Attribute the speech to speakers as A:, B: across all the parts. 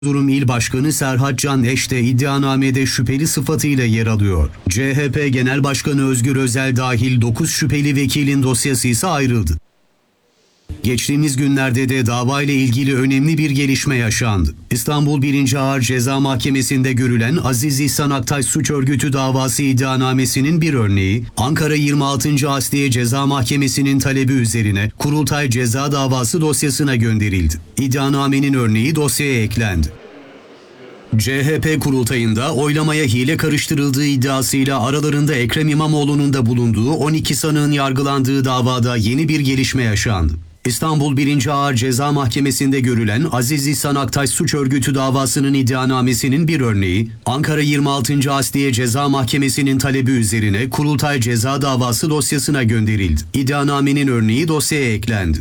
A: Erzurum İl Başkanı Serhat Can Eş de iddianamede şüpheli sıfatıyla yer alıyor. CHP Genel Başkanı Özgür Özel dahil 9 şüpheli vekilin dosyası ise ayrıldı. Geçtiğimiz günlerde de davayla ilgili önemli bir gelişme yaşandı. İstanbul 1. Ağır Ceza Mahkemesi'nde görülen Aziz İhsan Aktaş Suç Örgütü davası iddianamesinin bir örneği, Ankara 26. Asliye Ceza Mahkemesi'nin talebi üzerine Kurultay Ceza Davası dosyasına gönderildi. İddianamenin örneği dosyaya eklendi. CHP kurultayında oylamaya hile karıştırıldığı iddiasıyla aralarında Ekrem İmamoğlu'nun da bulunduğu 12 sanığın yargılandığı davada yeni bir gelişme yaşandı. İstanbul 1. Ağır Ceza Mahkemesi'nde görülen Aziz İhsan Aktaş Suç Örgütü davasının iddianamesinin bir örneği, Ankara 26. Asliye Ceza Mahkemesi'nin talebi üzerine Kurultay Ceza Davası dosyasına gönderildi. İddianamenin örneği dosyaya eklendi.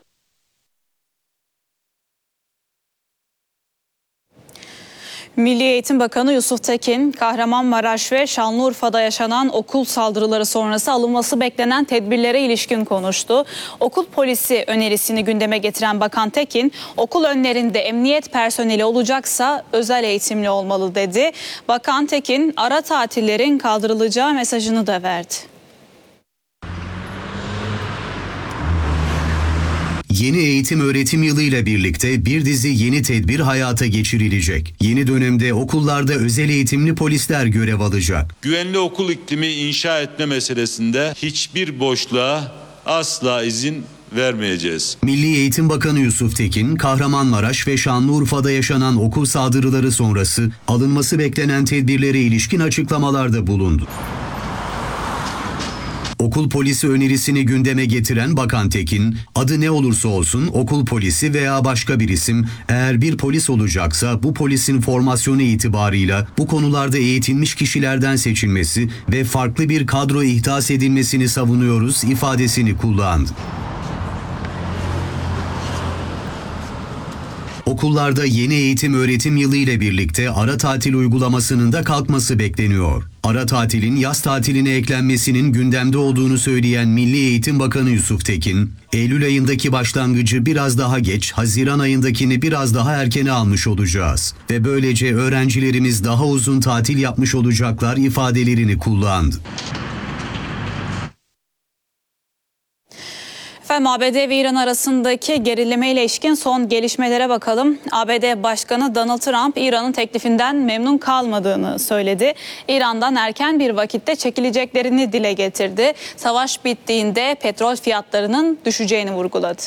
B: Milli Eğitim Bakanı Yusuf Tekin, Kahramanmaraş ve Şanlıurfa'da yaşanan okul saldırıları sonrası alınması beklenen tedbirlere ilişkin konuştu. Okul polisi önerisini gündeme getiren Bakan Tekin, okul önlerinde emniyet personeli olacaksa özel eğitimli olmalı dedi. Bakan Tekin, ara tatillerin kaldırılacağı mesajını da verdi.
A: Yeni eğitim öğretim yılıyla birlikte bir dizi yeni tedbir hayata geçirilecek. Yeni dönemde okullarda özel eğitimli polisler görev alacak.
C: Güvenli okul iklimi inşa etme meselesinde hiçbir boşluğa asla izin vermeyeceğiz.
A: Milli Eğitim Bakanı Yusuf Tekin, Kahramanmaraş ve Şanlıurfa'da yaşanan okul saldırıları sonrası alınması beklenen tedbirlere ilişkin açıklamalarda bulundu. Okul polisi önerisini gündeme getiren Bakan Tekin, adı ne olursa olsun okul polisi veya başka bir isim eğer bir polis olacaksa bu polisin formasyonu itibarıyla bu konularda eğitilmiş kişilerden seçilmesi ve farklı bir kadro ihdas edilmesini savunuyoruz ifadesini kullandı. Okullarda yeni eğitim öğretim yılı ile birlikte ara tatil uygulamasının da kalkması bekleniyor. Ara tatilin yaz tatiline eklenmesinin gündemde olduğunu söyleyen Milli Eğitim Bakanı Yusuf Tekin, Eylül ayındaki başlangıcı biraz daha geç, Haziran ayındakini biraz daha erkene almış olacağız ve böylece öğrencilerimiz daha uzun tatil yapmış olacaklar ifadelerini kullandı.
B: Efendim, ABD ve İran arasındaki gerilime ile ilişkin son gelişmelere bakalım. ABD Başkanı Donald Trump, İran'ın teklifinden memnun kalmadığını söyledi. İran'dan erken bir vakitte çekileceklerini dile getirdi. Savaş bittiğinde petrol fiyatlarının düşeceğini vurguladı.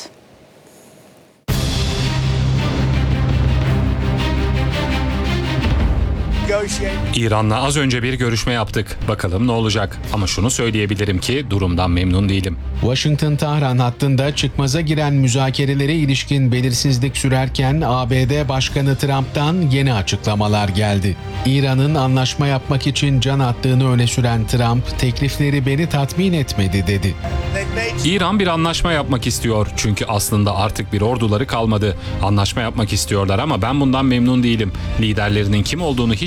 D: İran'la az önce bir görüşme yaptık. Bakalım ne olacak. Ama şunu söyleyebilirim ki durumdan memnun değilim.
E: Washington-Tahran hattında çıkmaza giren müzakerelere ilişkin belirsizlik sürerken ABD Başkanı Trump'tan yeni açıklamalar geldi. İran'ın anlaşma yapmak için can attığını öne süren Trump, teklifleri beni tatmin etmedi dedi.
D: İran bir anlaşma yapmak istiyor. Çünkü aslında artık bir orduları kalmadı. Anlaşma yapmak istiyorlar ama ben bundan memnun değilim. Liderlerinin kim olduğunu hiç